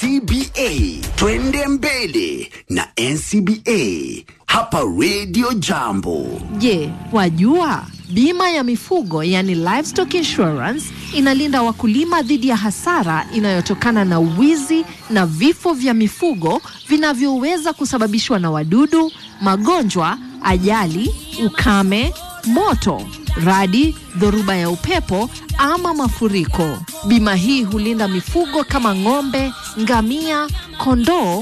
NCBA. Twende mbele na NCBA. Hapa Radio Jambo. Je, wajua? Bima ya mifugo yani livestock insurance inalinda wakulima dhidi ya hasara inayotokana na wizi na vifo vya mifugo vinavyoweza kusababishwa na wadudu, magonjwa, ajali, ukame, moto, radi, dhoruba ya upepo ama mafuriko. Bima hii hulinda mifugo kama ng'ombe, ngamia, kondoo